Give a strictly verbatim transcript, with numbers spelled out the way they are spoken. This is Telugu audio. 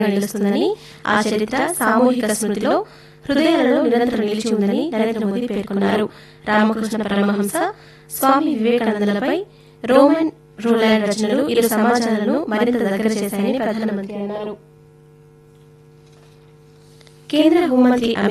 నిలుస్తుందని, ఆ చరిత్ర సామూహిక స్మృతిలో హృదయాలలో నిరంతరం నిలిచి ఉందని నరేంద్ర మోదీ పేర్కొన్నారు. రామకృష్ణ పరమహంస, స్వామి వివేకానందలపై రోమన్ రోలాండ్ రచనలు ఇరు సమాజాలను మరింత దగ్గర చేశాయని ప్రధానమంత్రి అన్నారు. కేంద్ర హోంమంత్రి అమిత్